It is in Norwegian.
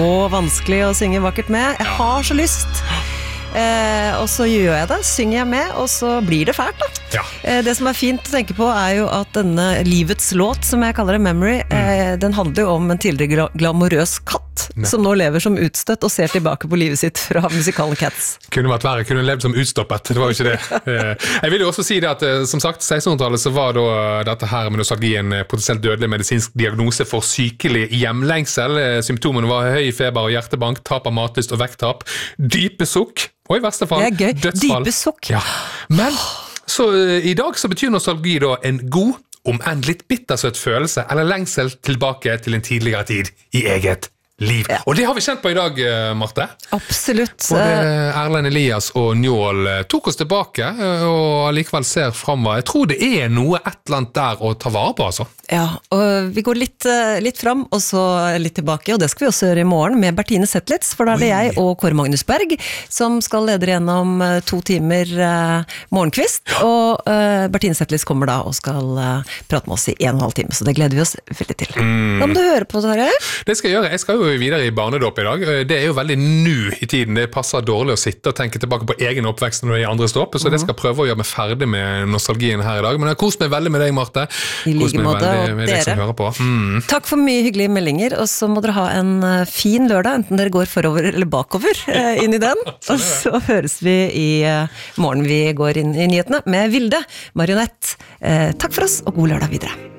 Og vanskelig å synge vakkert med. Jeg har så lyst. Og så gjør jeg det, synger jeg med, og så blir det fælt da. Ja. Det som fint å tenke på jo at denne livets låt, som jeg kaller det, Memory, den handler jo om en tidligere glamorøs katt, som nå lever som utstøtt og ser tilbake på livet sitt fra musikalen Cats. Kunne vært verre, kunne levd som utstoppet, det var jo ikke det. Jeg vil jo også si det at, som sagt, 1600-tallet så var da dette her med nostalgi en potensielt dødelig medisinsk diagnose for sykelig hjemlengsel. Symptomene var høy feber og hjertebank, tap av matlyst og vekttap, dype sukk, og i verste fall det gøy. Dødsfall. Dype sukk. Ja. Men så i dag så betyr nostalgi da en god, om enn litt bittersøt følelse, eller lengsel tilbake til en tidligere tid i eget liv. Ja. Og det har vi kjent på i dag, Marte. Absolutt. Både Erlend Elias og Njål tok oss tilbake, og likevel ser fremover. Jeg tror det noe et eller annet der å ta vare på, altså. Ja, og vi går litt fram, og så litt tilbake, og det skal vi også gjøre i morgen med Bertine Zetlitz, for da det jeg og Kåre Magnus Berg som skal lede gjennom 2 timer morgenkvist, og Bertine Zetlitz kommer da og skal prate med oss i 1,5 time, så det gleder vi oss veldig til. Da må du høre på det her. Det skal jeg gjøre. Jeg skal jo videre i barnedåp i dag. Det jo veldig nu i tiden. Det passer dårlig å sitte og tenke tilbake på egen oppvekst når det andre ståp, så det skal prøve å gjøre meg ferdig med nostalgien her i dag. Men jeg har kost meg veldig med deg, Marte. I like måte. Med deg som hører på. Takk for mye hyggelige meldinger, og så må dere ha en fin lørdag, enten dere går forover eller bakover inn i den. Og så høres vi i morgen vi går inn i nyhetene med Vilde Marionett. Takk for oss, og god lørdag videre.